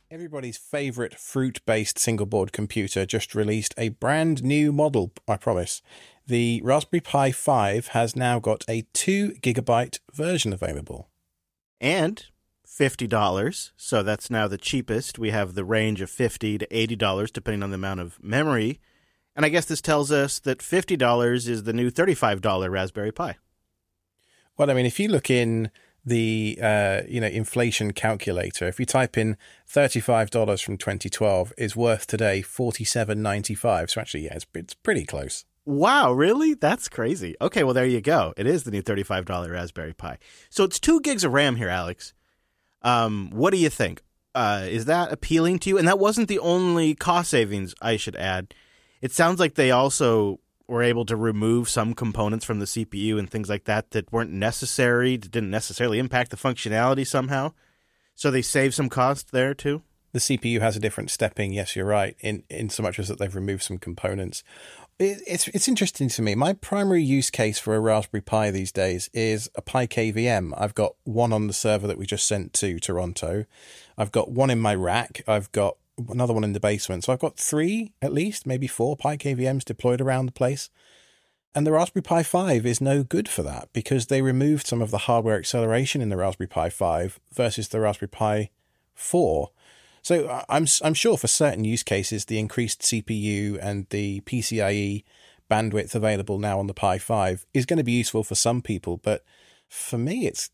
Everybody's favorite fruit-based single-board computer just released a brand new model, I promise. The Raspberry Pi 5 has now got a 2 gigabyte version available. And $50, so that's now the cheapest. We have the range of $50 to $80, depending on the amount of memory. And I guess this tells us that $50 is the new $35 Raspberry Pi. Well, I mean, if you look in the inflation calculator, if you type in $35 from 2012 is worth today $47.95. So actually, yeah, it's pretty close. Wow, really? That's crazy. Okay, well, there you go. It is the new $35 Raspberry Pi. So it's 2 gigs of RAM here, Alex. What do you think? Is that appealing to you? And that wasn't the only cost savings, I should add. It sounds like they also were able to remove some components from the CPU and things like that that weren't necessary, that didn't necessarily impact the functionality somehow. So they saved some cost there too? The CPU has a different stepping, yes, you're right, in so much as that they've removed some components. It's interesting to me. My primary use case for a Raspberry Pi these days is a Pi KVM. I've got one on the server that we just sent to Toronto. I've got one in my rack. I've got another one in the basement. So I've got 3, at least, maybe 4 Pi KVMs deployed around the place. And the Raspberry Pi 5 is no good for that because they removed some of the hardware acceleration in the Raspberry Pi 5 versus the Raspberry Pi 4. So I'm sure for certain use cases, the increased CPU and the PCIe bandwidth available now on the Pi 5 is going to be useful for some people. But for me, it's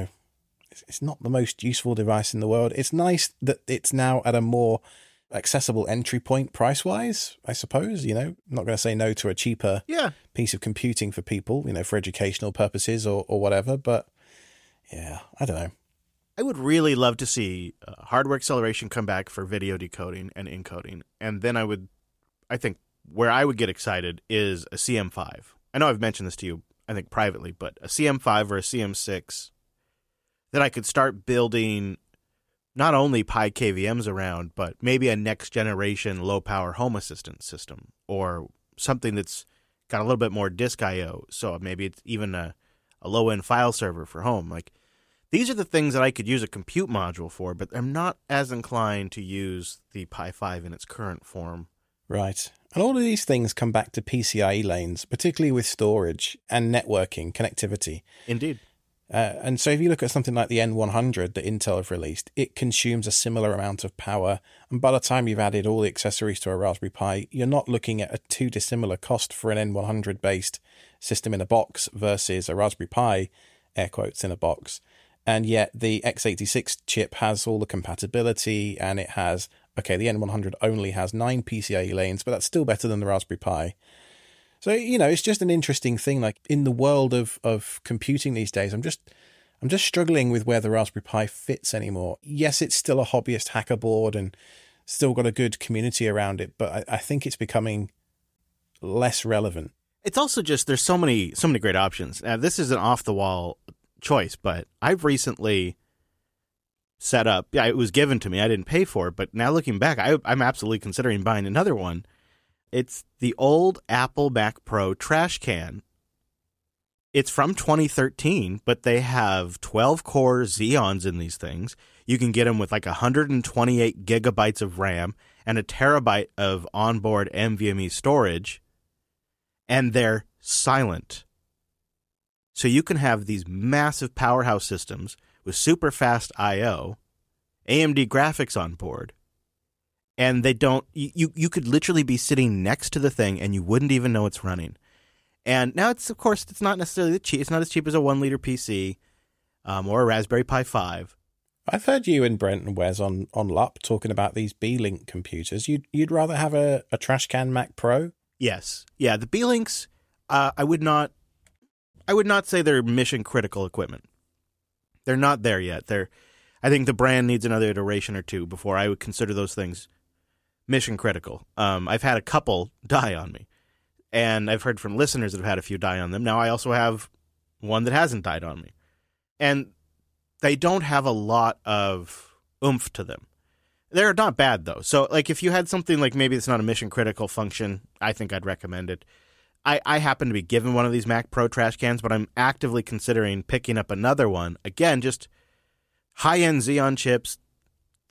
not the most useful device in the world. It's nice that it's now at a more accessible entry point price-wise, I suppose. I'm not going to say no to a cheaper piece of computing for people, for educational purposes or whatever. But yeah, I don't know. I would really love to see hardware acceleration come back for video decoding and encoding. And then I think where I would get excited is a CM5. I know I've mentioned this to you, I think privately, but a CM5 or a CM6 that I could start building not only Pi KVMs around, but maybe a next generation low power home assistant system or something that's got a little bit more disk I/O. So maybe it's even a low end file server for home. Like these are the things that I could use a compute module for, but I'm not as inclined to use the Pi 5 in its current form. Right. And all of these things come back to PCIe lanes, particularly with storage and networking connectivity. Indeed. And so if you look at something like the N100 that Intel have released, it consumes a similar amount of power. And by the time you've added all the accessories to a Raspberry Pi, you're not looking at a too dissimilar cost for an N100 based system in a box versus a Raspberry Pi, air quotes, in a box. And yet the x86 chip has all the compatibility and it has, okay, the N100 only has 9 PCIe lanes, but that's still better than the Raspberry Pi. So, it's just an interesting thing. Like in the world of computing these days, I'm just struggling with where the Raspberry Pi fits anymore. Yes, it's still a hobbyist hacker board and still got a good community around it, but I think it's becoming less relevant. It's also just, there's so many great options. Now, this is an off the wall choice, but I've recently set up, it was given to me, I didn't pay for it, but now looking back, I'm absolutely considering buying another one. It's the old Apple Mac Pro trash can. It's from 2013, but they have 12-core Xeons in these things. You can get them with like 128 gigabytes of RAM and a terabyte of onboard NVMe storage, and they're silent. So you can have these massive powerhouse systems with super fast I/O, AMD graphics on board, and they don't. You could literally be sitting next to the thing and you wouldn't even know it's running. And now it's not necessarily cheap. It's not as cheap as a 1-liter PC or a Raspberry Pi 5. I've heard you and Brent and Wes on LUP talking about these B-Link computers. You'd rather have a trash can Mac Pro? Yes, yeah. The B-Links, I would not say they're mission critical equipment. They're not there yet. I think the brand needs another iteration or two before I would consider those things mission critical. I've had a couple die on me, and I've heard from listeners that have had a few die on them. Now I also have one that hasn't died on me, and they don't have a lot of oomph to them. They're not bad though. So like if you had something like maybe it's not a mission critical function, I think I'd recommend it. I happen to be given one of these Mac Pro trash cans, but I'm actively considering picking up another one. Again, just high-end Xeon chips,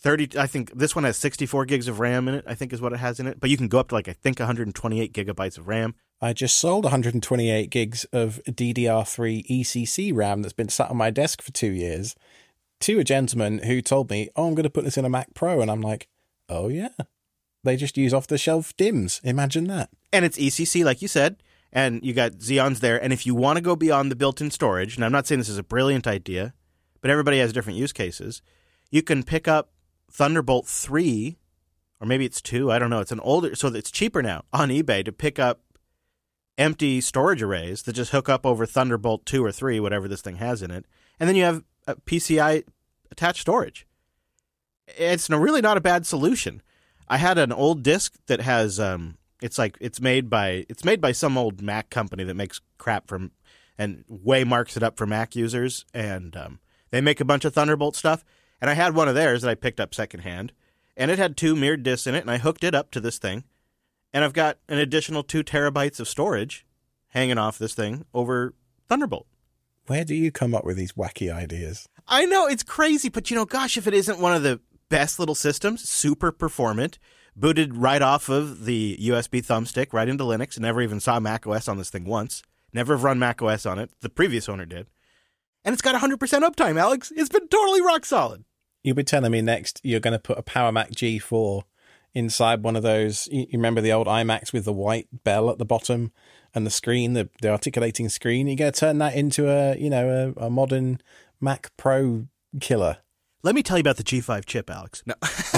30. I think this one has 64 gigs of RAM in it, I think is what it has in it. But you can go up to, like, I think 128 gigabytes of RAM. I just sold 128 gigs of DDR3 ECC RAM that's been sat on my desk for 2 years to a gentleman who told me, oh, I'm going to put this in a Mac Pro. And I'm like, oh, yeah. They just use off-the-shelf DIMMs. Imagine that. And it's ECC, like you said, and you got Xeons there. And if you want to go beyond the built-in storage, and I'm not saying this is a brilliant idea, but everybody has different use cases, you can pick up Thunderbolt 3, or maybe it's 2, I don't know. It's an older, so it's cheaper now on eBay to pick up empty storage arrays that just hook up over Thunderbolt 2 or 3, whatever this thing has in it. And then you have a PCI attached storage. It's really not a bad solution. I had an old disk that has, it's made by some old Mac company that makes crap and way marks it up for Mac users. And they make a bunch of Thunderbolt stuff. And I had one of theirs that I picked up secondhand, and it had 2 mirrored disks in it, and I hooked it up to this thing, and I've got an additional 2 terabytes of storage hanging off this thing over Thunderbolt. Where do you come up with these wacky ideas? I know, it's crazy, but gosh, if it isn't one of the best little systems, super performant, booted right off of the USB thumbstick right into Linux, never even saw macOS on this thing once, never have run macOS on it, the previous owner did. And it's got 100% uptime, Alex. It's been totally rock solid. You'll be telling me next you're going to put a Power Mac G4 inside one of those. You remember the old iMacs with the white bell at the bottom and the screen, the articulating screen? You're going to turn that into a modern Mac Pro killer. Let me tell you about the G5 chip, Alex. No.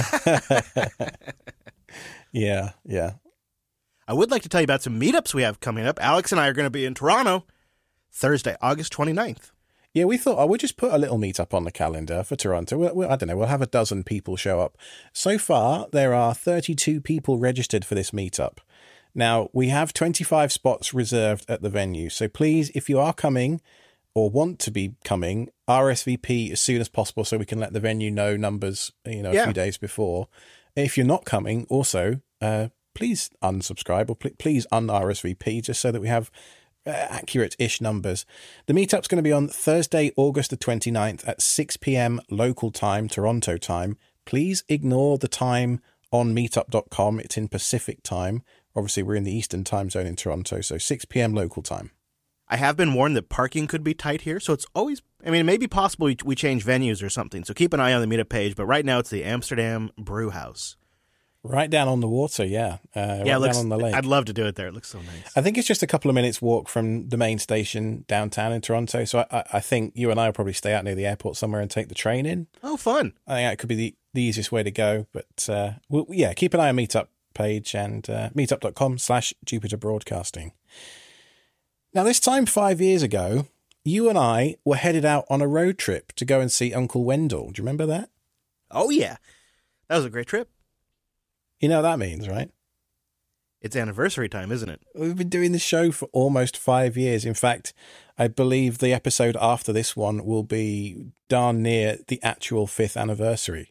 Yeah. I would like to tell you about some meetups we have coming up. Alex and I are going to be in Toronto Thursday, August 29th. Yeah, we thought I would just put a little meetup on the calendar for Toronto. I don't know, we'll have a dozen people show up. So far, there are 32 people registered for this meetup. Now, we have 25 spots reserved at the venue. So please, if you are coming or want to be coming, RSVP as soon as possible so we can let the venue know numbers, a few days before. If you're not coming, also, please unsubscribe or please un-RSVP just so that we have accurate-ish numbers. The meetup's going to be on Thursday, August the 29th at 6 p.m. local time, Toronto time. Please ignore the time on meetup.com. It's in Pacific time. Obviously, we're in the Eastern time zone in Toronto, so 6 p.m. local time. I have been warned that parking could be tight here, so it's always, it may be possible we change venues or something, so keep an eye on the meetup page, but right now it's the Amsterdam Brew House. Right down on the water, yeah. Down on the lake. I'd love to do it there. It looks so nice. I think it's just a couple of minutes walk from the main station downtown in Toronto. So I think you and I will probably stay out near the airport somewhere and take the train in. Oh, fun. I think that could be the easiest way to go. But keep an eye on Meetup page and meetup.com/Jupiter Broadcasting. Now, this time 5 years ago, you and I were headed out on a road trip to go and see Uncle Wendell. Do you remember that? Oh, yeah. That was a great trip. You know what that means, right? It's anniversary time, isn't it? We've been doing the show for almost 5 years. In fact, I believe the episode after this one will be darn near the actual 5th anniversary.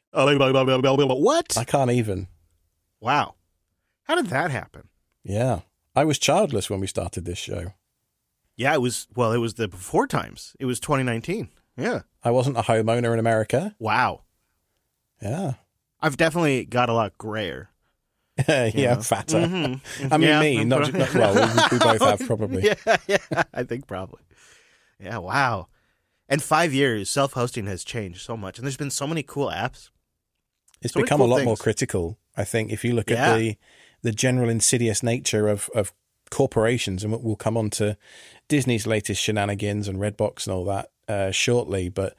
What? I can't even. Wow. How did that happen? Yeah. I was childless when we started this show. Yeah, it was the before times. It was 2019. Yeah. I wasn't a homeowner in America. Wow. Yeah. I've definitely got a lot grayer. Yeah, fatter. Mm-hmm. I mean, me, not well, we both have probably. Yeah, I think probably. Yeah, wow. And 5 years, self-hosting has changed so much. And there's been so many cool apps. It's become a lot more critical, I think, if you look at the general insidious nature of corporations. And we'll come on to Disney's latest shenanigans and Redbox and all that shortly. But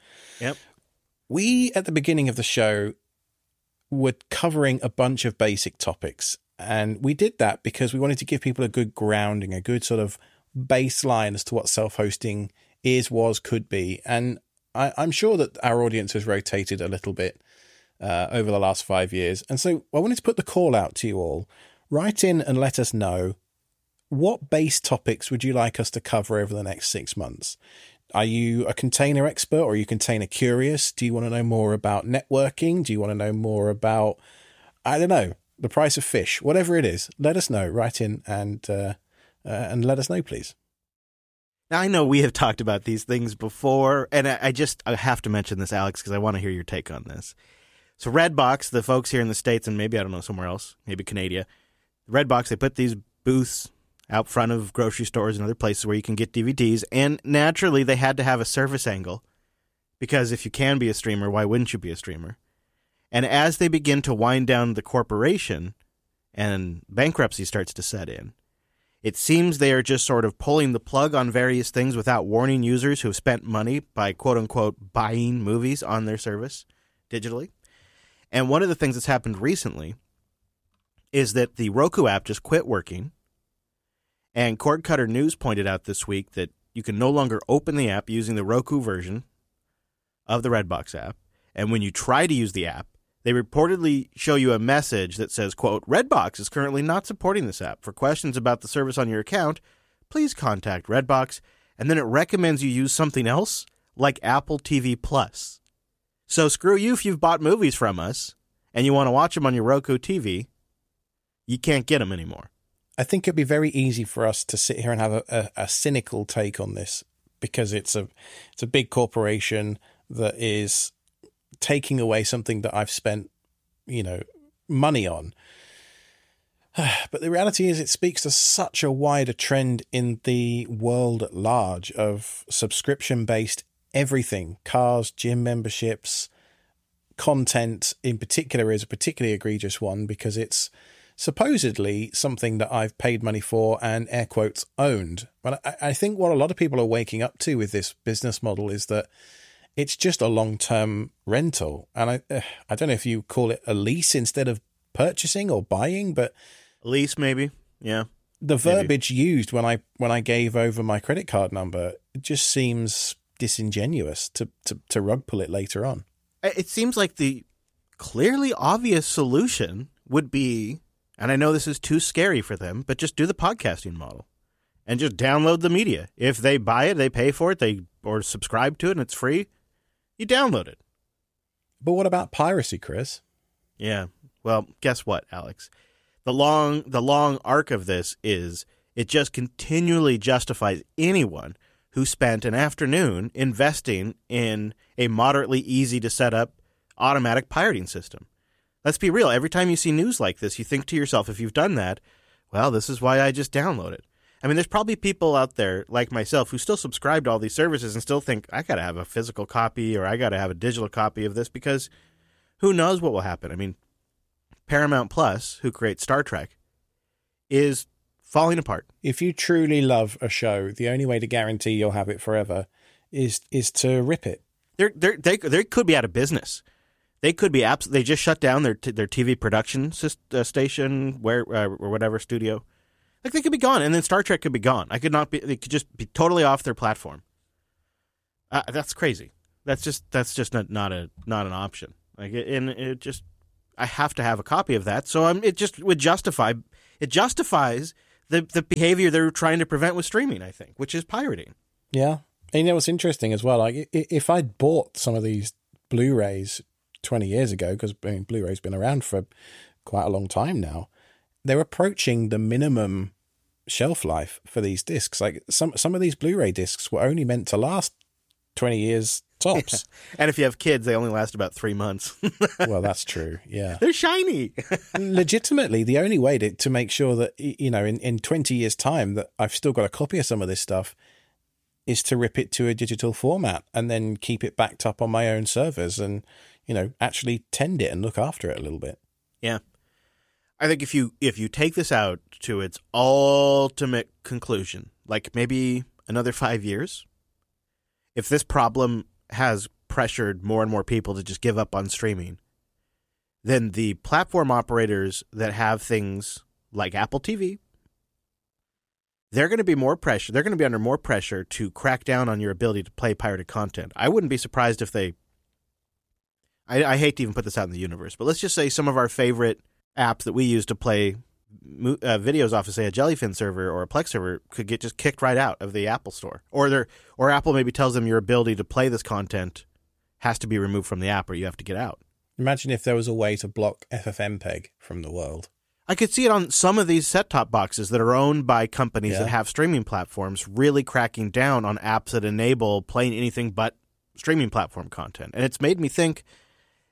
we, at the beginning of the show, were covering a bunch of basic topics. And we did that because we wanted to give people a good grounding, a good sort of baseline as to what self-hosting is, was, could be. And I'm sure that our audience has rotated a little bit over the last 5 years. And so I wanted to put the call out to you all. Write in and let us know, what base topics would you like us to cover over the next 6 months? Are you a container expert or are you container curious? Do you want to know more about networking? Do you want to know more about, I don't know, the price of fish? Whatever it is, let us know. Write in and let us know, please. Now, I know we have talked about these things before, and I have to mention this, Alex, because I want to hear your take on this. So Redbox, the folks here in the States, and maybe, I don't know, somewhere else, maybe Canada, Redbox, they put these booths out front of grocery stores and other places where you can get DVDs, and naturally they had to have a service angle, because if you can be a streamer, why wouldn't you be a streamer? And as they begin to wind down the corporation and bankruptcy starts to set in, it seems they are just sort of pulling the plug on various things without warning users who have spent money by quote-unquote buying movies on their service digitally. And one of the things that's happened recently is that the Roku app just quit working. And Cord Cutter News pointed out this week that you can no longer open the app using the Roku version of the Redbox app. And when you try to use the app, they reportedly show you a message that says, quote, Redbox is currently not supporting this app. For questions about the service on your account, please contact Redbox. And then it recommends you use something else like Apple TV Plus. So screw you if you've bought movies from us and you want to watch them on your Roku TV. You can't get them anymore. I think it'd be very easy for us to sit here and have a cynical take on this because it's a big corporation that is taking away something that I've spent, money on. But the reality is it speaks to such a wider trend in the world at large of subscription-based everything. Cars, gym memberships, content in particular is a particularly egregious one because it's supposedly something that I've paid money for and air quotes owned. But I think what a lot of people are waking up to with this business model is that it's just a long-term rental. And I don't know if you call it a lease instead of purchasing or buying, but lease maybe. Yeah. The verbiage used when I gave over my credit card number, it just seems disingenuous to rug pull it later on. It seems like the clearly obvious solution would be, and I know this is too scary for them, but just do the podcasting model and just download the media. If they buy it, they pay for it, or subscribe to it and it's free, you download it. But what about piracy, Chris? Yeah. Well, guess what, Alex? The long arc of this is it just continually justifies anyone who spent an afternoon investing in a moderately easy to set up automatic pirating system. Let's be real. Every time you see news like this, you think to yourself, if you've done that, well, this is why I just download it. I mean, there's probably people out there like myself who still subscribe to all these services and still think, I got to have a physical copy or I got to have a digital copy of this because who knows what will happen. I mean, Paramount Plus, who creates Star Trek, is falling apart. If you truly love a show, the only way to guarantee you'll have it forever is to rip it. They could be out of business. They could be they just shut down their TV production station or whatever studio. Like they could be gone, and then Star Trek could be gone. They could just be totally off their platform. That's crazy. That's just not an option. Like it just I have to have a copy of that. So it just would justifies the behavior they're trying to prevent with streaming, I think, which is pirating. Yeah. And what's interesting as well, like if I'd bought some of these Blu-rays 20 years ago, because Blu-ray's been around for quite a long time now, they're approaching the minimum shelf life for these discs. Like some of these Blu-ray discs were only meant to last 20 years tops. Yeah. And if you have kids, they only last about 3 months. Well, that's true. Yeah. They're shiny. Legitimately, the only way to make sure that, in 20 years' time that I've still got a copy of some of this stuff is to rip it to a digital format and then keep it backed up on my own servers and, actually tend it and look after it a little bit. Yeah. I think if you take this out to its ultimate conclusion, like maybe another 5 years, if this problem has pressured more and more people to just give up on streaming, then the platform operators that have things like Apple TV, they're going to be more pressure. They're going to be under more pressure to crack down on your ability to play pirated content. I wouldn't be surprised if they. I hate to even put this out in the universe, but let's just say some of our favorite apps that we use to play videos off of, say, a Jellyfin server or a Plex server could get just kicked right out of the Apple store, or Apple maybe tells them your ability to play this content has to be removed from the app, or you have to get out. Imagine if there was a way to block FFmpeg from the world. I could see it on some of these set-top boxes that are owned by companies that have streaming platforms really cracking down on apps that enable playing anything but streaming platform content. And it's made me think,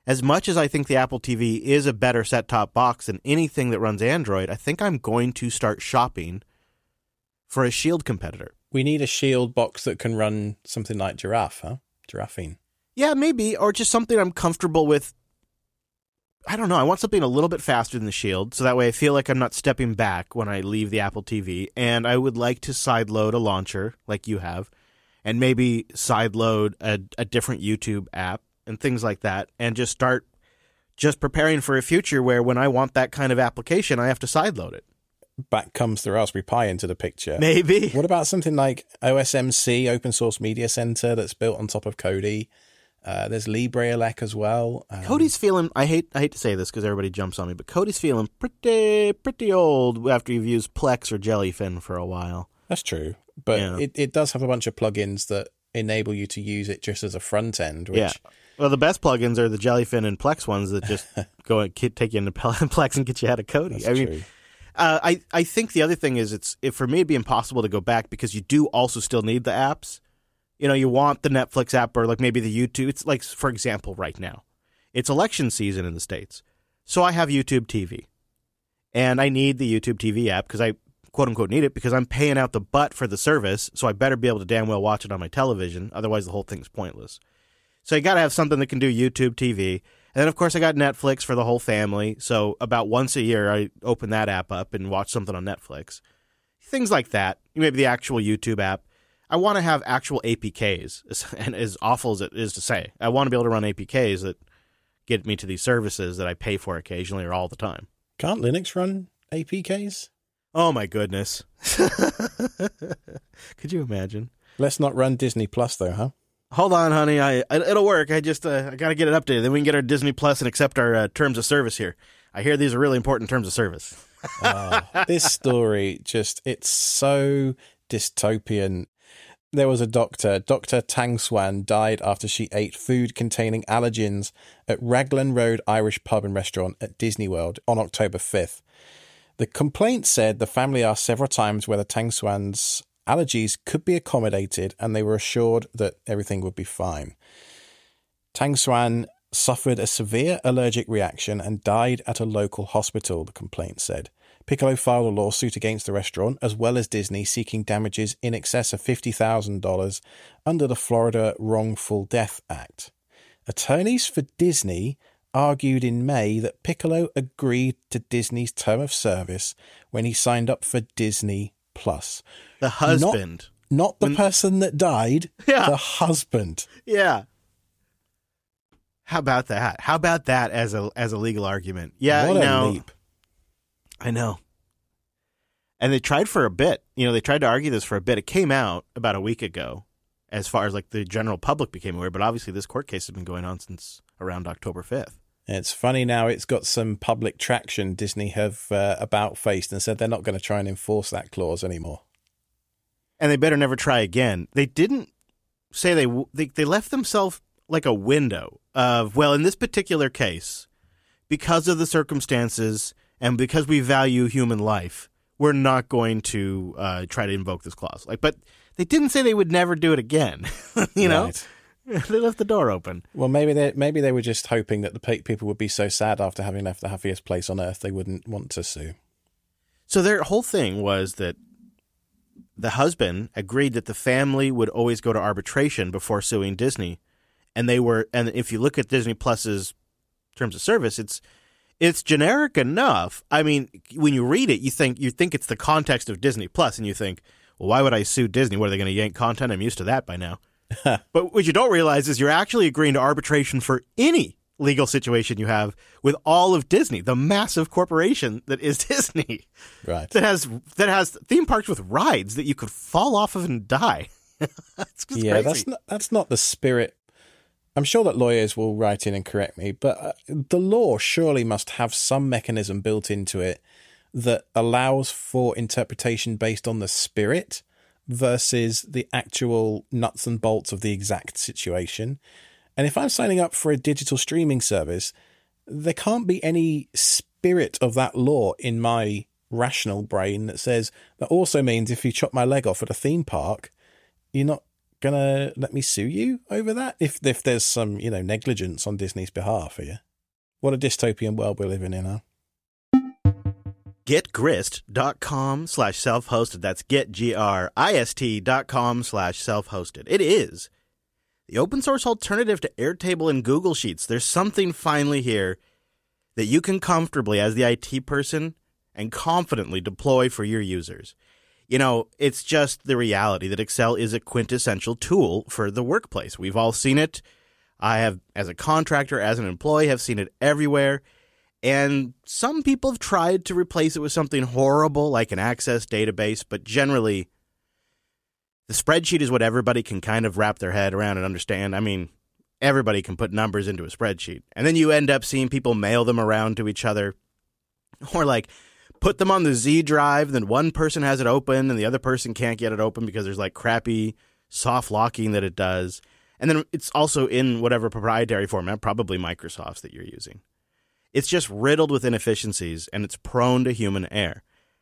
as much as I think the Apple TV is a better set-top box than anything that runs Android, I think I'm going to start shopping for a Shield competitor. We need a Shield box that can run something like Giraffe, huh? Giraffine. Yeah, maybe, or just something I'm comfortable with. I don't know. I want something a little bit faster than the Shield, so that way I feel like I'm not stepping back when I leave the Apple TV. And I would like to sideload a launcher like you have, and maybe sideload a different YouTube app and things like that, and just start just preparing for a future where when I want that kind of application, I have to sideload it. Back comes the Raspberry Pi into the picture. Maybe. What about something like OSMC, Open Source Media Center, that's built on top of Kodi? There's LibreELEC as well. Kodi's feeling, I hate to say this because everybody jumps on me, but Kodi's feeling pretty old after you've used Plex or Jellyfin for a while. That's true. But it does have a bunch of plugins that enable you to use it just as a front end. Which... Yeah. Well, the best plugins are the Jellyfin and Plex ones that just go and take you into Plex and get you out of Kodi. That's true. I think the other thing is for me it'd be impossible to go back because you do also still need the apps. You know, you want the Netflix app or like maybe the YouTube. It's like, for example, right now, it's election season in the States. So I have YouTube TV. And I need the YouTube TV app because I, quote unquote, need it because I'm paying out the butt for the service. So I better be able to damn well watch it on my television. Otherwise, the whole thing's pointless. So you got to have something that can do YouTube TV. And then, of course, I got Netflix for the whole family. So about once a year, I open that app up and watch something on Netflix. Things like that. Maybe the actual YouTube app. I want to have actual APKs, and as awful as it is to say, I want to be able to run APKs that get me to these services that I pay for occasionally or all the time. Can't Linux run APKs? Oh, my goodness. Could you imagine? Let's not run Disney Plus, though, huh? Hold on, honey. It'll work. I got to get it updated. Then we can get our Disney Plus and accept our terms of service here. I hear these are really important terms of service. This story it's so dystopian. There was a doctor, Dr. Tang Swan, died after she ate food containing allergens at Raglan Road Irish Pub and Restaurant at Disney World on October 5th. The complaint said the family asked several times whether Tang Swan's allergies could be accommodated, and they were assured that everything would be fine. Tang Swan suffered a severe allergic reaction and died at a local hospital, the complaint said. Piccolo filed a lawsuit against the restaurant, as well as Disney, seeking damages in excess of $50,000 under the Florida Wrongful Death Act. Attorneys for Disney argued in May that Piccolo agreed to Disney's term of service when he signed up for Disney Plus. The husband. Not the person that died, Yeah. The husband. Yeah. How about that? How about that as a legal argument? Yeah, What a leap. I know. And they tried for a bit. You know, they tried to argue this for a bit. It came out about a week ago as far as like the general public became aware. But obviously this court case has been going on since around October 5th. It's funny now it's got some public traction. Disney have about-faced and said they're not going to try and enforce that clause anymore. And they better never try again. They didn't say they left themselves like a window of, well, in this particular case, because of the circumstances and because we value human life, we're not going to try to invoke this clause. But they didn't say they would never do it again. You know, they left the door open. Well, maybe they were just hoping that the people would be so sad after having left the happiest place on earth they wouldn't want to sue. So their whole thing was that the husband agreed that the family would always go to arbitration before suing Disney, and if you look at Disney Plus's terms of service, it's generic enough. I mean, when you read it, you think it's the context of Disney Plus, and you think, well, why would I sue Disney? What, are they going to yank content? I'm used to that by now. But what you don't realize is you're actually agreeing to arbitration for any legal situation you have with all of Disney, the massive corporation that is Disney, right? That has theme parks with rides that you could fall off of and die. That's just crazy. That's not the spirit. I'm sure that lawyers will write in and correct me, but the law surely must have some mechanism built into it that allows for interpretation based on the spirit versus the actual nuts and bolts of the exact situation. And if I'm signing up for a digital streaming service, there can't be any spirit of that law in my rational brain that says that also means if you chop my leg off at a theme park, you're not gonna let me sue you over that if there's some, negligence on Disney's behalf here? What a dystopian world we're living in, huh? GetGrist.com/self-hosted. That's getgrist.com/self-hosted. It is the open source alternative to Airtable and Google Sheets. There's something finally here that you can comfortably, as the IT person, and confidently deploy for your users. It's just the reality that Excel is a quintessential tool for the workplace. We've all seen it. I have, as a contractor, as an employee, have seen it everywhere. And some people have tried to replace it with something horrible like an Access database, but generally, the spreadsheet is what everybody can kind of wrap their head around and understand. I mean, everybody can put numbers into a spreadsheet. And then you end up seeing people mail them around to each other, or like put them on the Z drive, then one person has it open and the other person can't get it open because there's like crappy soft locking that it does. And then it's also in whatever proprietary format, probably Microsoft's that you're using. It's just riddled with inefficiencies, and it's prone to human error.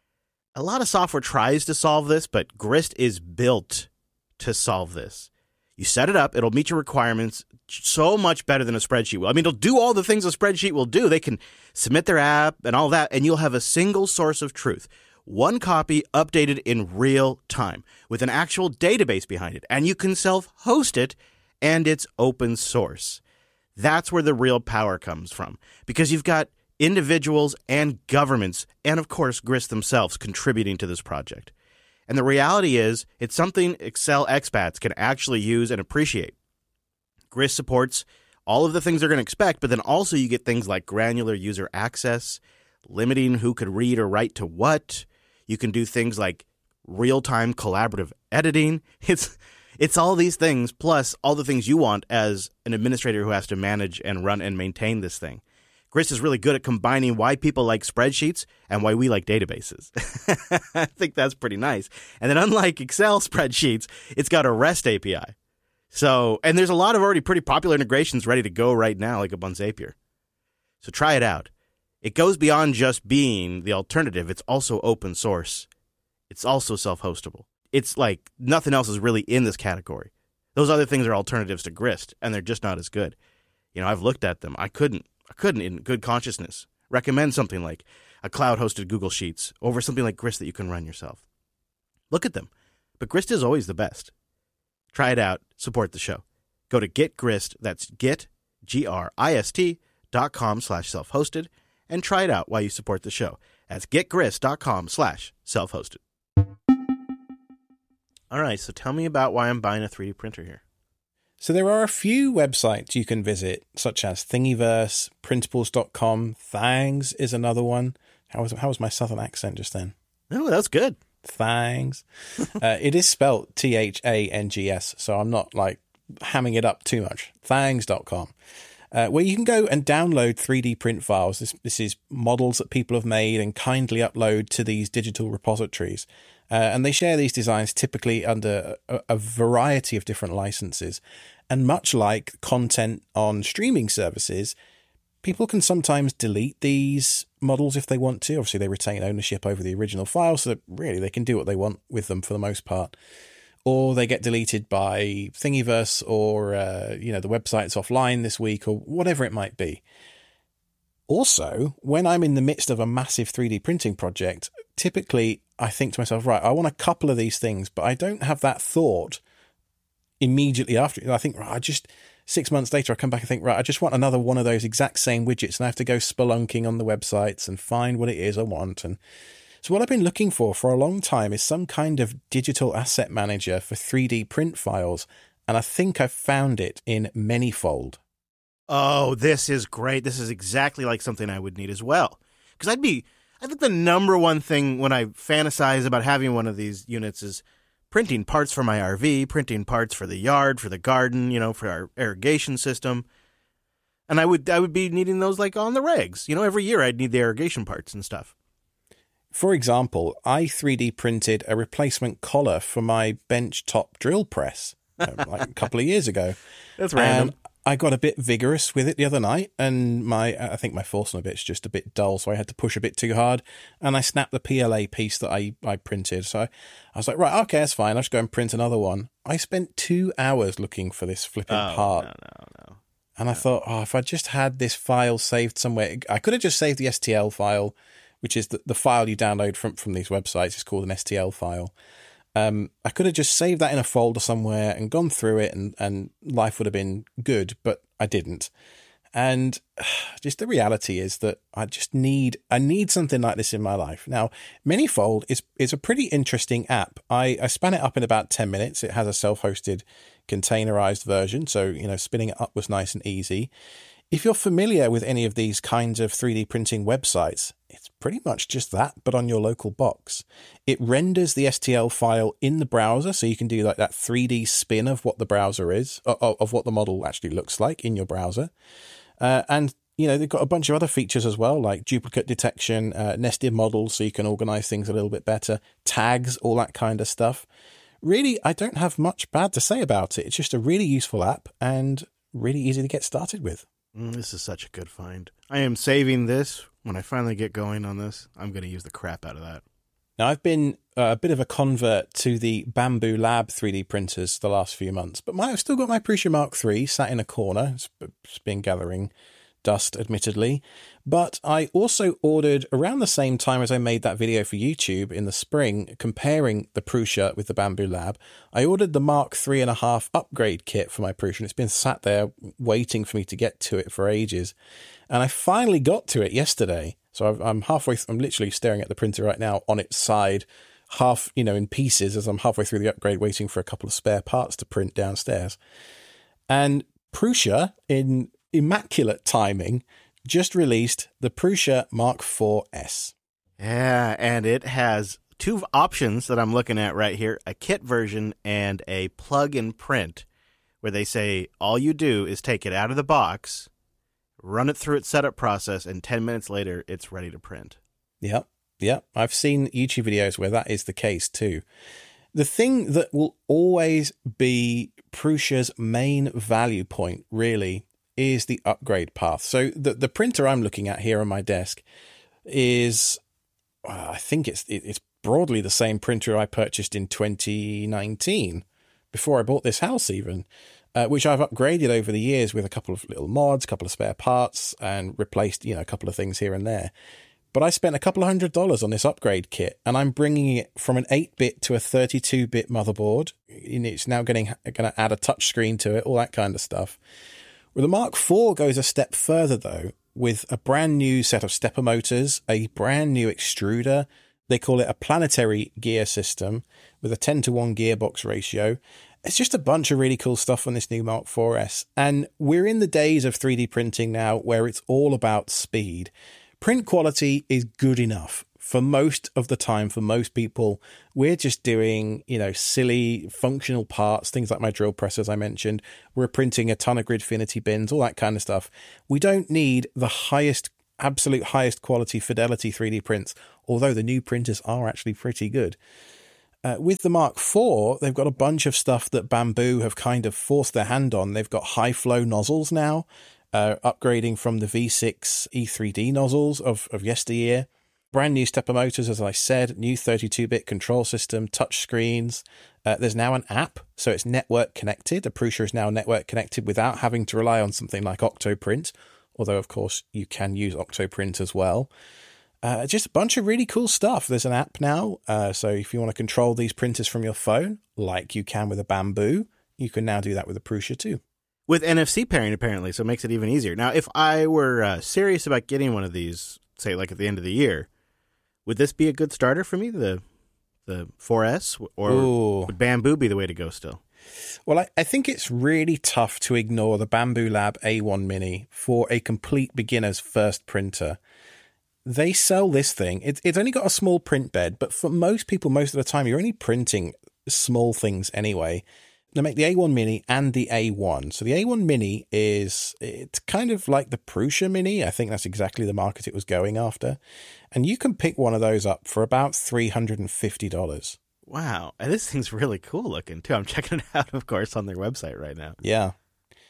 A lot of software tries to solve this, but Grist is built to solve this. You set it up, it'll meet your requirements so much better than a spreadsheet will. I mean, it'll do all the things a spreadsheet will do. They can submit their app and all that, and you'll have a single source of truth. One copy updated in real time with an actual database behind it, and you can self-host it, and it's open source. That's where the real power comes from, because you've got individuals and governments, and of course, Grist themselves contributing to this project. And the reality is, it's something Excel expats can actually use and appreciate. Grist supports all of the things they're going to expect, but then also you get things like granular user access, limiting who could read or write to what. You can do things like real-time collaborative editing. It's all these things, plus all the things you want as an administrator who has to manage and run and maintain this thing. Grist is really good at combining why people like spreadsheets and why we like databases. I think that's pretty nice. And then unlike Excel spreadsheets, it's got a REST API. And there's a lot of already pretty popular integrations ready to go right now, like up on Zapier. So try it out. It goes beyond just being the alternative. It's also open source. It's also self-hostable. It's like nothing else is really in this category. Those other things are alternatives to Grist, and they're just not as good. I've looked at them. I couldn't in good consciousness recommend something like a cloud-hosted Google Sheets over something like Grist that you can run yourself. Look at them. But Grist is always the best. Try it out. Support the show. Go to GetGrist, that's GetGrist.com/self-hosted, and try it out while you support the show. That's GetGrist.com/self-hosted. All right, so tell me about why I'm buying a 3D printer here. So there are a few websites you can visit, such as Thingiverse, Printables.com, Thangs is another one. How was my southern accent just then? Oh, that's good. Thangs. It is spelled Thangs, so I'm not like hamming it up too much. Thangs.com. Where you can go and download 3D print files. This is models that people have made and kindly upload to these digital repositories. And they share these designs typically under a variety of different licenses. And much like content on streaming services, people can sometimes delete these models if they want to. Obviously, they retain ownership over the original file, so that really they can do what they want with them for the most part. Or they get deleted by Thingiverse, or the website's offline this week, or whatever it might be. Also, when I'm in the midst of a massive 3D printing project, typically I think to myself, right, I want a couple of these things, but I don't have that thought immediately after. I think, right, 6 months later, I come back and think, right, I just want another one of those exact same widgets, and I have to go spelunking on the websites and find what it is I want. And so what I've been looking for a long time is some kind of digital asset manager for 3D print files, and I think I've found it in Manyfold. Oh, this is great. This is exactly like something I would need as well. Because I think the number one thing when I fantasize about having one of these units is printing parts for my RV, printing parts for the yard, for the garden, for our irrigation system. And I would be needing those like on the regs. Every year I'd need the irrigation parts and stuff. For example, I 3D printed a replacement collar for my bench top drill press like a couple of years ago. That's random. I got a bit vigorous with it the other night, and I think my force on a bit's just a bit dull, so I had to push a bit too hard, and I snapped the PLA piece that I printed. So I was like, right, okay, that's fine. I'll just go and print another one. I spent 2 hours looking for this flipping part. No. And I thought, if I just had this file saved somewhere, I could have just saved the STL file, which is the file you download from these websites. It's called an STL file. I could have just saved that in a folder somewhere and gone through it, and life would have been good, but I didn't. And just the reality is that I need something like this in my life. Now, Minifold is a pretty interesting app. I span it up in about 10 minutes. It has a self-hosted containerized version, so spinning it up was nice and easy. If you're familiar with any of these kinds of 3D printing websites, it's pretty much just that, but on your local box. It renders the STL file in the browser, so you can do like that 3D spin of what the browser is, of what the model actually looks like in your browser. And they've got a bunch of other features as well, like duplicate detection, nested models, so you can organize things a little bit better, tags, all that kind of stuff. Really, I don't have much bad to say about it. It's just a really useful app and really easy to get started with. This is such a good find. I am saving this. When I finally get going on this, I'm going to use the crap out of that. Now, I've been a bit of a convert to the Bambu Lab 3D printers the last few months, but I've still got my Prusa Mark III sat in a corner. It's been gathering dust, admittedly. But I also ordered, around the same time as I made that video for YouTube in the spring, comparing the Prusa with the Bambu Lab, I ordered the Mark 3.5 upgrade kit for my Prusa, and it's been sat there waiting for me to get to it for ages. And I finally got to it yesterday. So I'm literally staring at the printer right now on its side, half, in pieces, as I'm halfway through the upgrade, waiting for a couple of spare parts to print downstairs. And Prusa, in immaculate timing, just released the Prusa Mark IV-S. Yeah, and it has two options that I'm looking at right here, a kit version and a plug and print, where they say all you do is take it out of the box, run it through its setup process, and 10 minutes later, it's ready to print. Yep. I've seen YouTube videos where that is the case too. The thing that will always be Prusa's main value point, really, is the upgrade path. So the printer I'm looking at here on my desk is, I think it's broadly the same printer I purchased in 2019, before I bought this house even, which I've upgraded over the years with a couple of little mods, a couple of spare parts, and replaced, a couple of things here and there. But I spent a couple of $100 on this upgrade kit, and I'm bringing it from an 8-bit to a 32-bit motherboard. It's now going to add a touchscreen to it, all that kind of stuff. Well, the Mark IV goes a step further, though, with a brand new set of stepper motors, a brand new extruder. They call it a planetary gear system with a 10-to-1 gearbox ratio. It's just a bunch of really cool stuff on this new Mark IV-S. And we're in the days of 3D printing now where it's all about speed. Print quality is good enough for most of the time. For most people, we're just doing, silly functional parts, things like my drill press, as I mentioned. We're printing a ton of Gridfinity bins, all that kind of stuff. We don't need the absolute highest quality fidelity 3D prints, although the new printers are actually pretty good. With the Mark IV, they've got a bunch of stuff that Bambu have kind of forced their hand on. They've got high flow nozzles now, upgrading from the V6 E3D nozzles of yesteryear. Brand new stepper motors, as I said, new 32-bit control system, touch screens. There's now an app, so it's network connected. The Prusa is now network connected without having to rely on something like Octoprint, although, of course, you can use Octoprint as well. Just a bunch of really cool stuff. There's an app now, so if you want to control these printers from your phone, like you can with a Bambu, you can now do that with a Prusa too. With NFC pairing, apparently, so it makes it even easier. Now, if I were serious about getting one of these, say, like at the end of the year, would this be a good starter for me, the 4S, or would Bambu be the way to go still? Well, I think it's really tough to ignore the Bambu Lab A1 Mini for a complete beginner's first printer. They sell this thing. It's only got a small print bed, but for most people, most of the time, you're only printing small things anyway. They make the A1 Mini and the A1. So the A1 Mini it's kind of like the Prusa Mini. I think that's exactly the market it was going after. And you can pick one of those up for about $350. Wow. And this thing's really cool looking, too. I'm checking it out, of course, on their website right now. Yeah.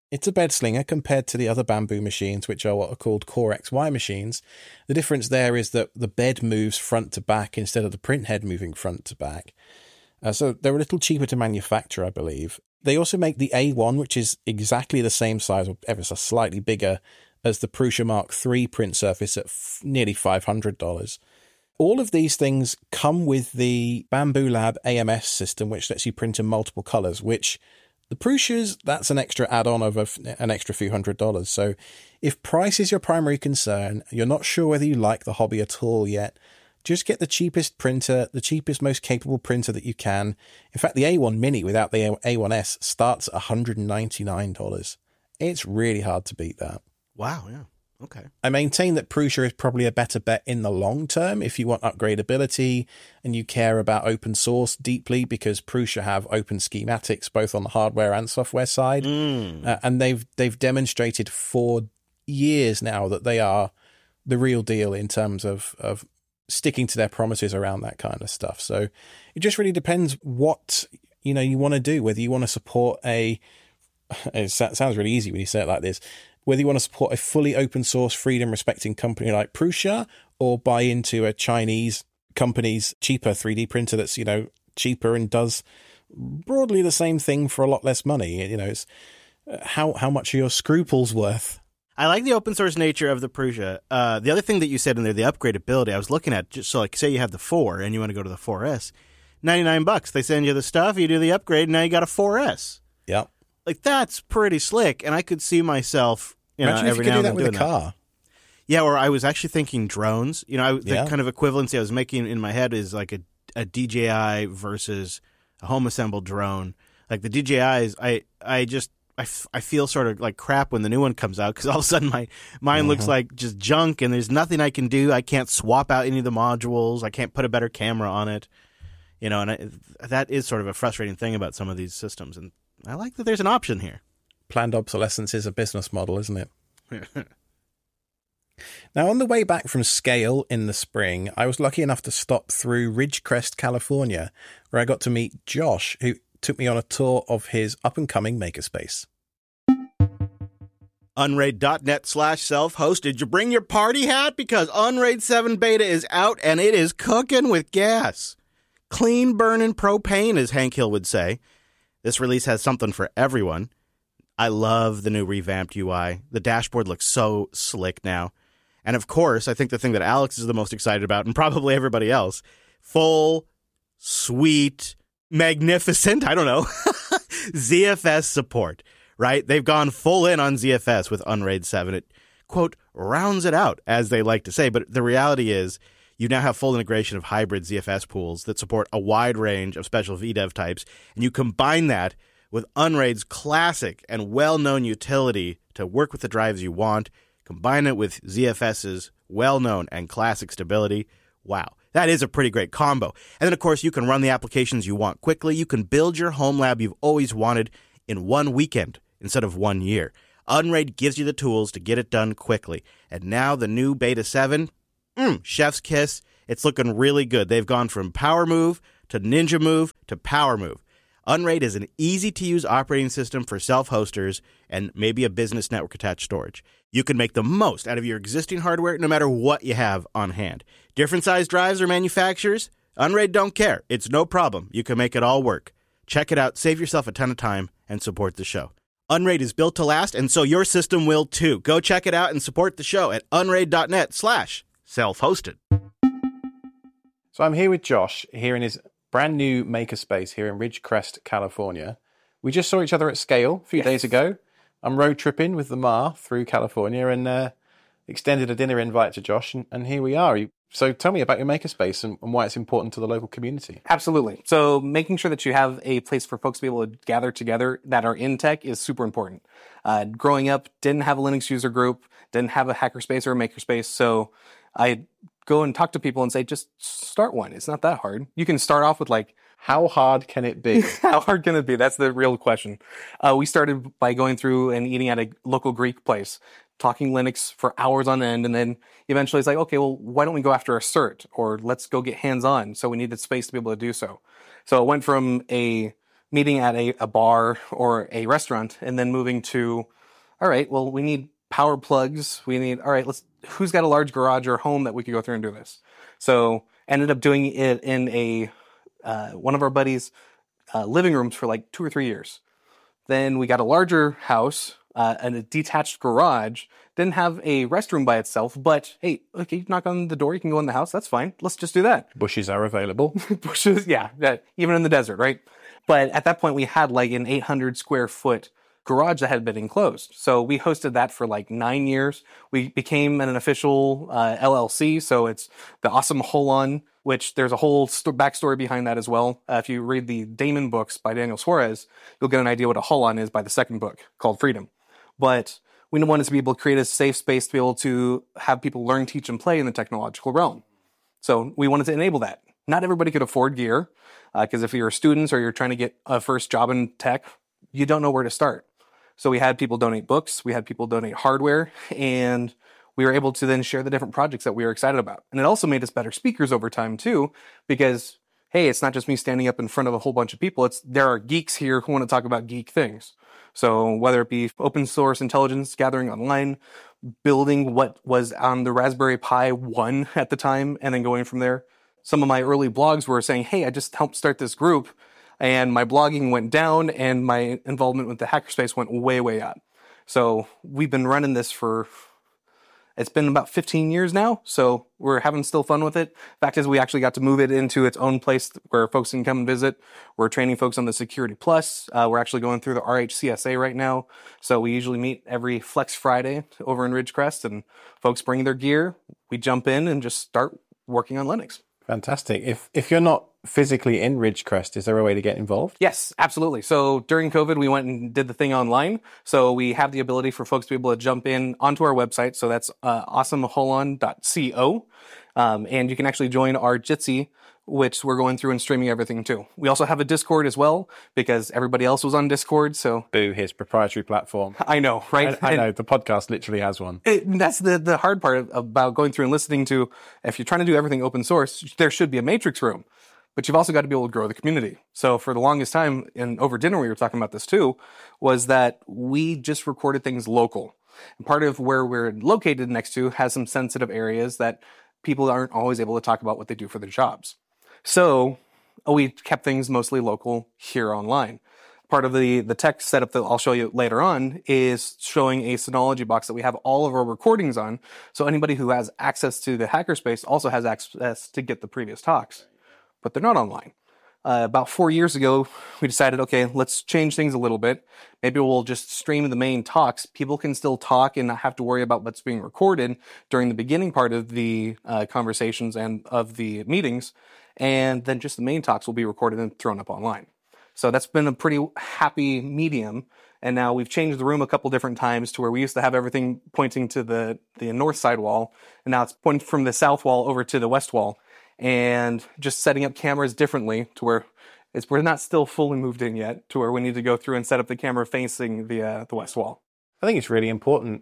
It's a bed slinger compared to the other Bamboo machines, which are what are called Core XY machines. The difference there is that the bed moves front to back instead of the print head moving front to back. So they're a little cheaper to manufacture, I believe. They also make the A1, which is exactly the same size, or ever so slightly bigger, as the Prusa Mark III print surface at nearly $500. All of these things come with the Bambu Lab AMS system, which lets you print in multiple colors, which the Prusas, that's an extra add-on of an extra few $100s. So if price is your primary concern, you're not sure whether you like the hobby at all yet, just get the cheapest printer, the cheapest, most capable printer that you can. In fact, the A1 Mini without the A1S starts at $199. It's really hard to beat that. Wow, yeah. Okay. I maintain that Prusa is probably a better bet in the long term if you want upgradability and you care about open source deeply, because Prusa have open schematics both on the hardware and software side. And they've demonstrated for years now that they are the real deal in terms of sticking to their promises around that kind of stuff. So it just really depends what you want to do, whether you want to support it sounds really easy when you say it like this, whether you want to support a fully open source, freedom respecting company like Prusa, or buy into a Chinese company's cheaper 3D printer that's, cheaper and does broadly the same thing for a lot less money. It's how much are your scruples worth? I like the open source nature of the Prusa. The other thing that you said in there, the upgradability, I was looking at, just so like say you have the 4 and you want to go to the 4S, $99. They send you the stuff, you do the upgrade, and now you got a 4S. Yeah. Like, that's pretty slick, and I could see myself, imagine every if you now could and do then that with a doing car. that. Yeah, or I was actually thinking drones. The kind of equivalency I was making in my head is like a DJI versus a home assembled drone. Like the DJIs, I feel sort of like crap when the new one comes out, because all of a sudden mine looks like just junk, and there's nothing I can do. I can't swap out any of the modules. I can't put a better camera on it. And that is sort of a frustrating thing about some of these systems. And I like that there's an option here. Planned obsolescence is a business model, isn't it? Now, on the way back from Scale in the spring, I was lucky enough to stop through Ridgecrest, California, where I got to meet Josh, who took me on a tour of his up-and-coming makerspace. Unraid.net/self-host. Did you bring your party hat? Because Unraid 7 Beta is out, and it is cooking with gas. Clean burning propane, as Hank Hill would say. This release has something for everyone. I love the new revamped UI. The dashboard looks so slick now. And of course, I think the thing that Alex is the most excited about, and probably everybody else, full, sweet, magnificent, I don't know, ZFS support, right? They've gone full in on ZFS with Unraid 7. It, quote, rounds it out, as they like to say. But the reality is, you now have full integration of hybrid ZFS pools that support a wide range of special VDEV types, and you combine that with Unraid's classic and well-known utility to work with the drives you want, combine it with ZFS's well-known and classic stability. Wow, that is a pretty great combo. And then, of course, you can run the applications you want quickly. You can build your home lab you've always wanted in one weekend instead of 1 year. Unraid gives you the tools to get it done quickly. And now the new Beta 7, chef's kiss. It's looking really good. They've gone from Power Move to Ninja Move to Power Move. Unraid is an easy-to-use operating system for self-hosters and maybe a business network-attached storage. You can make the most out of your existing hardware no matter what you have on hand. Different size drives or manufacturers? Unraid don't care. It's no problem. You can make it all work. Check it out, save yourself a ton of time, and support the show. Unraid is built to last, and so your system will too. Go check it out and support the show at unraid.net/self-hosted. So I'm here with Josh, here in his brand new makerspace here in Ridgecrest, California. We just saw each other at Scale a few days ago. I'm road tripping with the Ma through California and extended a dinner invite to Josh, and here we are. So tell me about your makerspace and why it's important to the local community. Absolutely. So making sure that you have a place for folks to be able to gather together that are in tech is super important. Growing up, didn't have a Linux user group, didn't have a hackerspace or a makerspace, so I go and talk to people and say, just start one. It's not that hard. You can start off with how hard can it be? How hard can it be? That's the real question. We started by going through and eating at a local Greek place, talking Linux for hours on end, and then eventually it's like, okay, well, why don't we go after a cert, or let's go get hands-on. So we needed space to be able to do so. So it went from a meeting at a bar or a restaurant, and then moving to all right, well, we need power plugs. All right, who's got a large garage or home that we could go through and do this? So ended up doing it in one of our buddies' living rooms for like 2 or 3 years. Then we got a larger house and a detached garage. Didn't have a restroom by itself, but hey, okay, you knock on the door, you can go in the house. That's fine. Let's just do that. Bushes are available. Bushes, yeah, even in the desert, right? But at that point, we had like an 800 square foot garage that had been enclosed. So we hosted that for like 9 years. We became an official LLC. So it's the Awesome Holon, which there's a whole backstory behind that as well. If you read the Damon books by Daniel Suarez, you'll get an idea what a Holon is by the second book called Freedom. But we wanted to be able to create a safe space to be able to have people learn, teach, and play in the technological realm. So we wanted to enable that. Not everybody could afford gear, because if you're students or you're trying to get a first job in tech, you don't know where to start. So we had people donate books, we had people donate hardware, and we were able to then share the different projects that we were excited about. And it also made us better speakers over time too, because, hey, it's not just me standing up in front of a whole bunch of people. There are geeks here who want to talk about geek things. So whether it be open source intelligence gathering online, building what was on the Raspberry Pi 1 at the time, and then going from there. Some of my early blogs were saying, hey, I just helped start this group, and my blogging went down, and my involvement with the hackerspace went way, way up. So we've been running this it's been about 15 years now, so we're having still fun with it. Fact is, we actually got to move it into its own place where folks can come and visit. We're training folks on the Security Plus. We're actually going through the RHCSA right now. So we usually meet every Flex Friday over in Ridgecrest, and folks bring their gear. We jump in and just start working on Linux. Fantastic. If you're not physically in Ridgecrest, is there a way to get involved? Yes, absolutely. So during COVID, we went and did the thing online. So we have the ability for folks to be able to jump in onto our website. So that's awesomeholon.co. And you can actually join our Jitsi, which we're going through and streaming everything too. We also have a Discord as well, because everybody else was on Discord. So Boo, his proprietary platform. I know, right? I know, the podcast literally has one. That's the hard part about going through and listening to, if you're trying to do everything open source, there should be a matrix room. But you've also got to be able to grow the community. So for the longest time, and over dinner we were talking about this too, was that we just recorded things local. And part of where we're located next to has some sensitive areas that people aren't always able to talk about what they do for their jobs. So we kept things mostly local here online. Part of the tech setup that I'll show you later on is showing a Synology box that we have all of our recordings on. So anybody who has access to the hackerspace also has access to get the previous talks. But they're not online. About 4 years ago, we decided, okay, let's change things a little bit. Maybe we'll just stream the main talks. People can still talk and not have to worry about what's being recorded during the beginning part of the conversations and of the meetings. And then just the main talks will be recorded and thrown up online. So that's been a pretty happy medium. And now we've changed the room a couple different times to where we used to have everything pointing to the north side wall. And now it's pointing from the south wall over to the west wall. And just setting up cameras differently to where we're not still fully moved in yet, to where we need to go through and set up the camera facing the west wall. I think it's really important.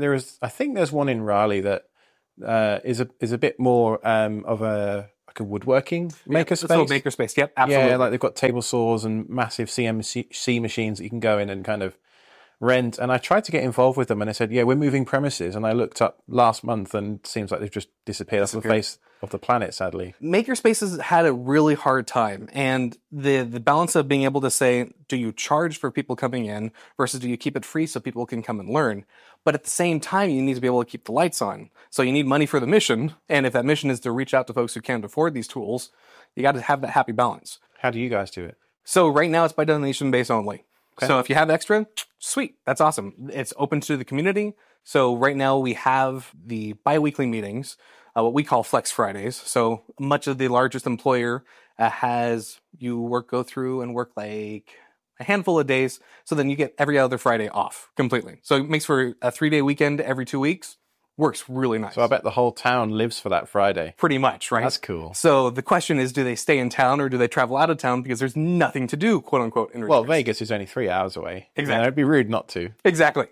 I think there's one in Raleigh that is a bit more of a woodworking makerspace. It's a little makerspace. Yep, absolutely. Yeah, like they've got table saws and massive CNC machines that you can go in and kind of rent. And I tried to get involved with them, and I said, yeah, we're moving premises. And I looked up last month, and it seems like they've just disappeared off the face of the planet, sadly. Makerspaces had a really hard time, and the balance of being able to say, do you charge for people coming in versus do you keep it free so people can come and learn? But at the same time, you need to be able to keep the lights on. So you need money for the mission, and if that mission is to reach out to folks who can't afford these tools, you got to have that happy balance. How do you guys do it? So right now it's by donation base only. Okay. So if you have extra, sweet, that's awesome. It's open to the community. So right now we have the bi-weekly meetings, what we call Flex Fridays. So much of the largest employer has you go through and work like a handful of days. So then you get every other Friday off completely. So it makes for a 3-day weekend every 2 weeks. Works really nice. So I bet the whole town lives for that Friday. Pretty much, right? That's cool. So the question is, do they stay in town or do they travel out of town because there's nothing to do, quote unquote, in Ridgecrest? Well, Vegas is only 3 hours away. Exactly. It'd be rude not to. Exactly.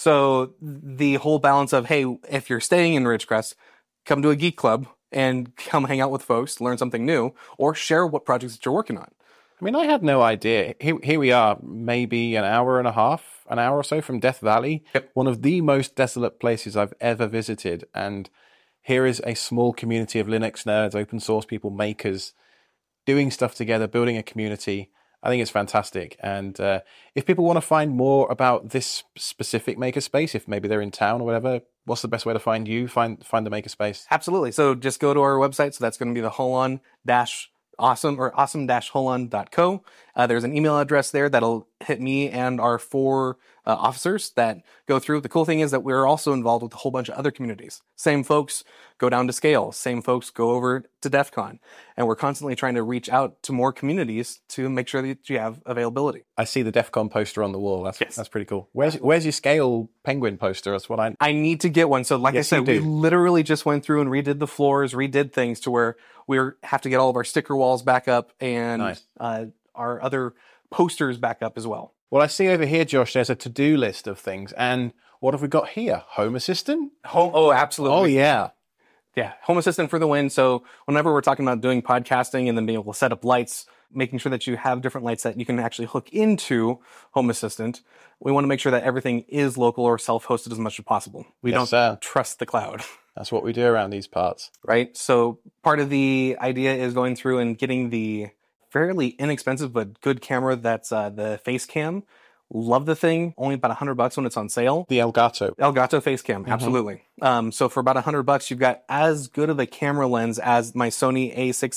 So the whole balance of, hey, if you're staying in Ridgecrest, come to a geek club and come hang out with folks, learn something new, or share what projects that you're working on. I mean, I had no idea. Here we are, maybe an hour and a half an hour or so from Death Valley. Yep. One of the most desolate places I've ever visited. And here is a small community of Linux nerds, open source people, makers, doing stuff together, building a community. I think it's fantastic. And if people want to find more about this specific makerspace, if maybe they're in town or whatever, what's the best way to find you, find the makerspace? Absolutely. So just go to our website. So that's going to be the awesome-holon.co. There's an email address there that'll hit me and our 4 officers that go through. The cool thing is that we're also involved with a whole bunch of other communities. Same folks go down to Scale. Same folks go over to DEF CON. And we're constantly trying to reach out to more communities to make sure that you have availability. I see the DEF CON poster on the wall. That's pretty cool. Where's your Scale Penguin poster? That's what I need to get one. So like Yes, I said, we literally just went through and redid the floors, redid things to where we have to get all of our sticker walls back up and Nice. Our other posters back up as well. Well, I see over here, Josh, there's a to-do list of things. And what have we got here? Home Assistant? Oh, absolutely. Oh, yeah. Yeah, Home Assistant for the win. So whenever we're talking about doing podcasting and then being able to set up lights, making sure that you have different lights that you can actually hook into Home Assistant, we want to make sure that everything is local or self-hosted as much as possible. We Yes, don't trust the cloud. That's what we do around these parts. Right? So part of the idea is going through and getting the fairly inexpensive but good camera that's the Facecam. Love the thing. Only about $100 when it's on sale. The Elgato. Elgato Facecam, absolutely. So for about $100, you've got as good of a camera lens as my Sony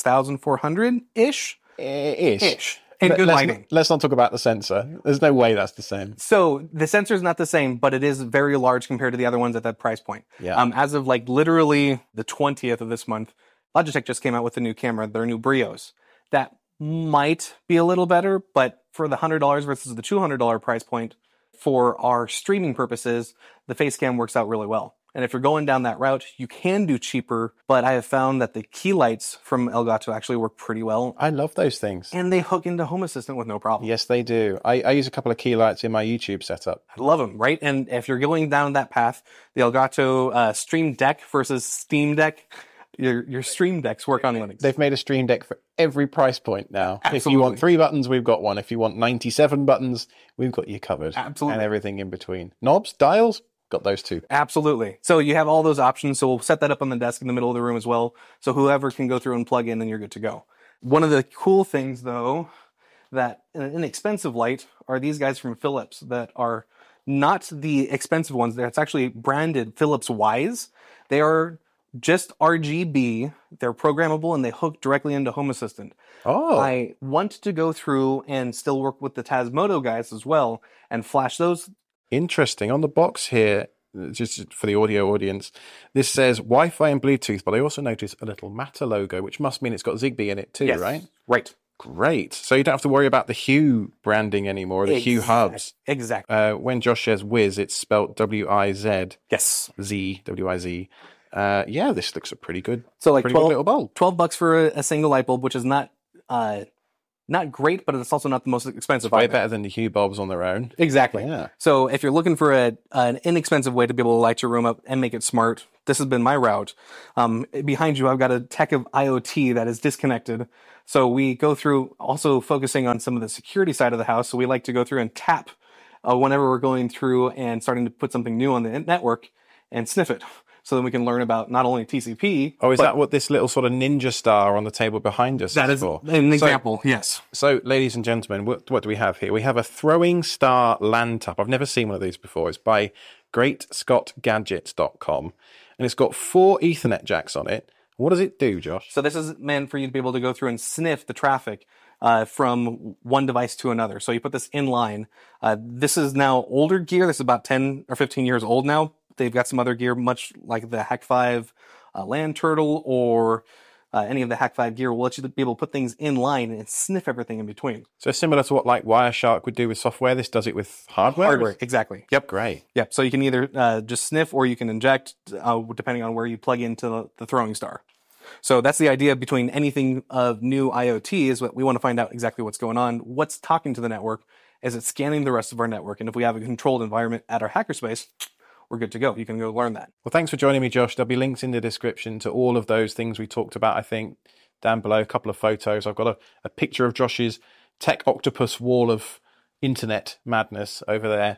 A6400-ish. Ish. And good lighting. Let's not talk about the sensor. There's no way that's the same. So the sensor is not the same, but it is very large compared to the other ones at that price point. Yeah. As of like literally the 20th of this month, Logitech just came out with a new camera, their new Brios. That might be a little better, but for the $100 versus the $200 price point, for our streaming purposes, the Facecam works out really well. And if you're going down that route, you can do cheaper, but I have found that the key lights from Elgato actually work pretty well. I love those things. And they hook into Home Assistant with no problem. Yes, they do. I use a couple of key lights in my YouTube setup. I love them, right? And if you're going down that path, the Elgato Stream Deck versus Steam Deck, your Stream Decks work on Linux. They've made a Stream Deck for every price point now. Absolutely. If you want 3 buttons, we've got one. If you want 97 buttons, we've got you covered. Absolutely. And everything in between. Knobs, dials, got those too. Absolutely. So you have all those options. So we'll set that up on the desk in the middle of the room as well. So whoever can go through and plug in, and you're good to go. One of the cool things, though, that an inexpensive light are these guys from Philips that are not the expensive ones. That's actually branded Philips Wise. They are just RGB. They're programmable and they hook directly into Home Assistant. Oh. I want to go through and still work with the Tasmodo guys as well and flash those. Interesting. On the box here, just for the audio audience, this says Wi-Fi and Bluetooth, but I also notice a little Matter logo, which must mean it's got Zigbee in it too, Yes. right? Right. Great. So you don't have to worry about the Hue branding anymore, the Hue hubs. Exactly. When Josh says Wiz, it's spelled W-I-Z, Yes. Z, W-I-Z. Yeah, this looks a pretty good, So like pretty good little bulb. $12 for a single light bulb, which is not great, but it's also not the most expensive. Way either. better than the Hue bulbs on their own. Exactly. Yeah. So if you're looking for an inexpensive way to be able to light your room up and make it smart, this has been my route. Behind you, I've got a tech of IoT that is disconnected. So we go through also focusing on some of the security side of the house. So we like to go through and tap whenever we're going through and starting to put something new on the network and sniff it. So then we can learn about not only TCP. Oh, is that what this little sort of ninja star on the table behind us That is for? an example, yes. So, ladies and gentlemen, what do we have here? We have a throwing star LAN tap. I've never seen one of these before. It's by GreatScottGadgets.com. And it's got 4 Ethernet jacks on it. What does it do, Josh? So this is meant for you to be able to go through and sniff the traffic from one device to another. So you put this in line. This is now older gear. This is about 10 or 15 years old now. They've got some other gear, much like the Hack5 Land Turtle or any of the Hack5 gear will let you be able to put things in line and sniff everything in between. So similar to what like Wireshark would do with software, this does it with hardware? Hardware, exactly. Yep. Great. Yep. So you can either just sniff or you can inject, depending on where you plug into the throwing star. So that's the idea between anything of new IoT is what we want to find out exactly what's going on. What's talking to the network? Is it scanning the rest of our network? And if we have a controlled environment at our hackerspace, we're good to go. You can go learn that. Well, thanks for joining me, Josh. There'll be links in the description to all of those things we talked about, I think, down below. A couple of photos. I've got a picture of Josh's tech octopus wall of internet madness over there.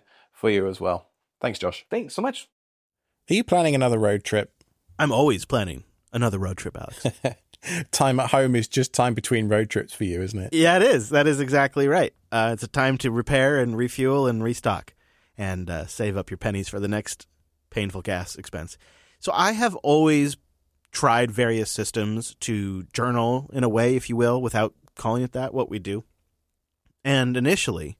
for you as well. Thanks, Josh. Thanks so much. Are you planning another road trip? I'm always planning another road trip, Alex. Time at home is just time between road trips for you, isn't it? Yeah, it is. That is exactly right. It's a time to repair and refuel and restock and save up your pennies for the next painful gas expense. So I have always tried various systems to journal in a way, if you will, without calling it that, what we do. And initially,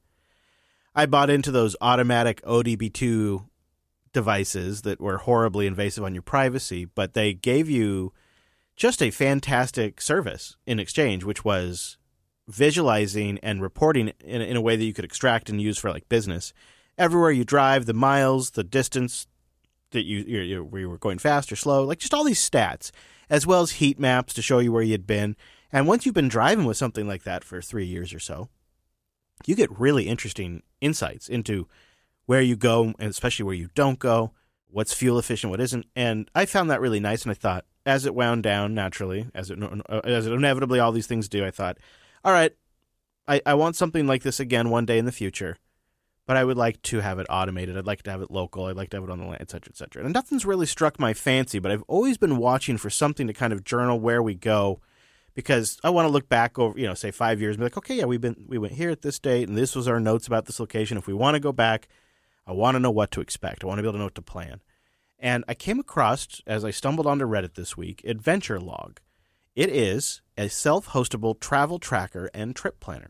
I bought into those automatic ODB2 devices that were horribly invasive on your privacy, but they gave you just a fantastic service in exchange, which was visualizing and reporting in a way that you could extract and use for like business. Everywhere you drive, the miles, the distance that you were going fast or slow, like just all these stats, as well as heat maps to show you where you'd been. And once you've been driving with something like that for 3 years or so, you get really interesting insights into where you go, and especially where you don't go, what's fuel efficient, what isn't. And I found that really nice, and I thought, as it wound down naturally, as it inevitably all these things do, I thought, all right, I want something like this again one day in the future, but I would like to have it automated. I'd like to have it local. I'd like to have it on the land, et cetera, et cetera. And nothing's really struck my fancy, but I've always been watching for something to kind of journal where we go, because I want to look back over, say 5 years and be like, okay, yeah, we went here at this date, and this was our notes about this location. If we want to go back, I want to know what to expect. I want to be able to know what to plan. And I came across, as I stumbled onto Reddit this week, Adventure Log. It is a self-hostable travel tracker and trip planner.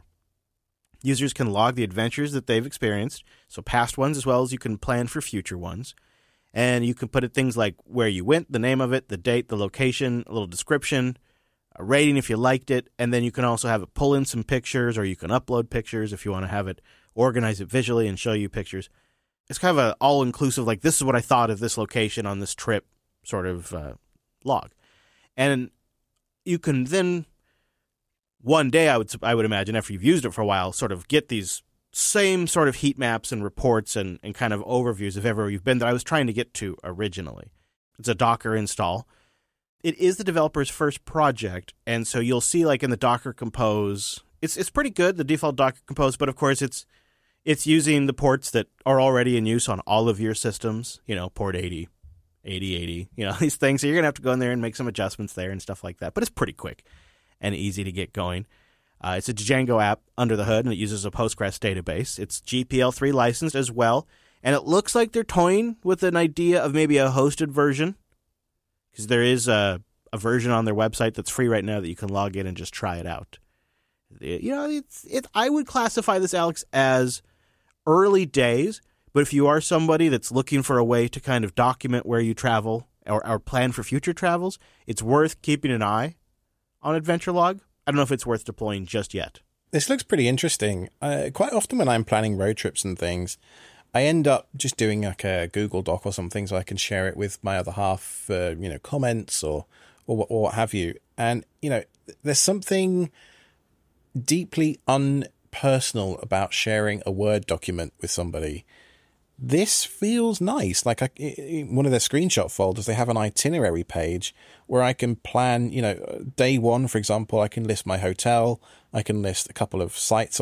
Users can log the adventures that they've experienced, so past ones as well as you can plan for future ones. And you can put in things like where you went, the name of it, the date, the location, a little description, a rating if you liked it, and then you can also have it pull in some pictures, or you can upload pictures if you want to have it organize it visually and show you pictures. It's kind of an all-inclusive, like, this is what I thought of this location on this trip sort of log. And you can then, one day, I would imagine, after you've used it for a while, sort of get these same sort of heat maps and reports and kind of overviews of everywhere you've been that I was trying to get to originally. It's a Docker install. It is the developer's first project, and so you'll see, like, in the Docker Compose, it's pretty good, the default Docker Compose, but of course it's using the ports that are already in use on all of your systems, port 80, 8080, these things. So you're going to have to go in there and make some adjustments there and stuff like that. But it's pretty quick and easy to get going. It's a Django app under the hood, and it uses a Postgres database. It's GPL3 licensed as well. And it looks like they're toying with an idea of maybe a hosted version, because there is a version on their website that's free right now that you can log in and just try it out. I would classify this, Alex, as early days, but if you are somebody that's looking for a way to kind of document where you travel or plan for future travels, it's worth keeping an eye on Adventure Log. I don't know if it's worth deploying just yet. This looks pretty interesting. Quite often when I'm planning road trips and things, I end up just doing like a Google Doc or something so I can share it with my other half, comments or what have you. And, there's something deeply unpersonal about sharing a Word document with somebody. This feels nice. Like one of their screenshot folders, they have an itinerary page where I can plan, day one, for example, I can list my hotel. I can list a couple of sites